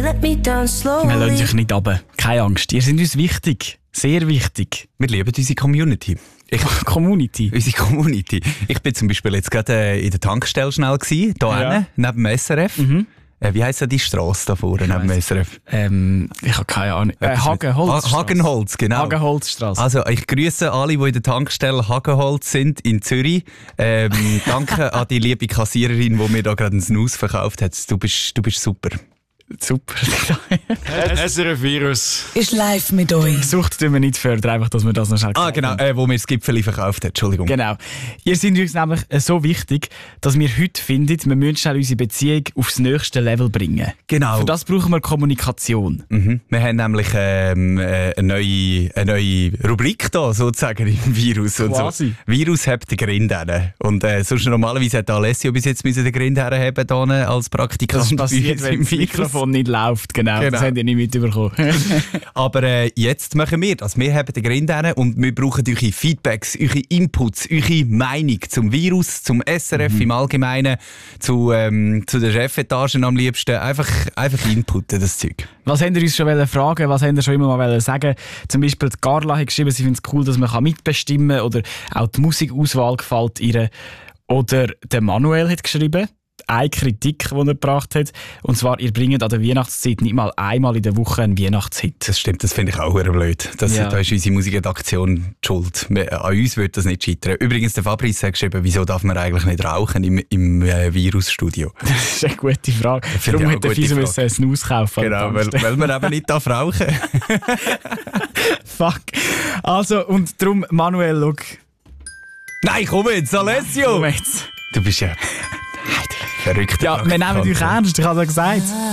Wir lassen euch nicht runter. Keine Angst, ihr seid uns wichtig. Sehr wichtig. Wir lieben unsere Community. Community. Unsere Community. Ich bin zum Beispiel jetzt gerade in der Tankstelle schnell gewesen, hier neben dem SRF. Wie heisst die Strasse da vorne neben dem SRF? Ich habe keine Ahnung. Hagenholz, genau. Hagenholzstrasse. Also ich grüße alle, die in der Tankstelle Hagenholz sind in Zürich. Danke an die liebe Kassiererin, die mir da gerade einen Snus verkauft hat. Du bist super. Super. SRF Virus ist live mit euch. Sucht wir nicht fördern, einfach, dass wir das noch schnell genau, wo mir das Gipfeli verkauft hat. Entschuldigung. Genau. Ihr seid uns nämlich so wichtig, dass wir heute finden, wir müssen schnell unsere Beziehung aufs nächste Level bringen. Genau. Für das brauchen wir Kommunikation. Wir haben nämlich eine neue Rubrik da, sozusagen, im Virus. Quasi. Und so. Virus hat den Grind hin. Und sonst normalerweise hat Alessio bis jetzt den Grind herhaben hier als Praktikant. Das passiert, wenn das Mikrofon nicht läuft, genau. Das habt ihr nicht mitbekommen. Aber jetzt machen wir das. Wir haben den Grind hin und wir brauchen eure Feedbacks, eure Inputs, eure Meinung zum Virus, zum SRF im Allgemeinen, zu der Chefetage am liebsten. Einfach inputen, das Zeug. Was habt ihr uns schon fragen? Was habt ihr schon immer mal sagen? Zum Beispiel die Carla hat geschrieben, sie findet es cool, dass man mitbestimmen kann. Oder auch die Musikauswahl gefällt ihr. Oder der Manuel hat geschrieben, eine Kritik, die er gebracht hat. Und zwar, ihr bringt an der Weihnachtszeit nicht mal einmal in der Woche einen Weihnachtshit. Das stimmt, das finde ich auch blöd. Da ist unsere Musikredaktion die schuld. An uns wird das nicht scheitern. Übrigens, der Fabrice hat geschrieben, wieso darf man eigentlich nicht rauchen im Virusstudio? Das ist eine gute Frage. Darum hat der Fiso einen Snus kaufen. Genau, weil man eben nicht rauchen darf. Fuck. Also, und darum, Manuel, schau. Nein, komm jetzt, Alessio! Komm jetzt. Du bist ja... verrückt. Ja, wir nehmen dich ernst, ich habe es ja gesagt.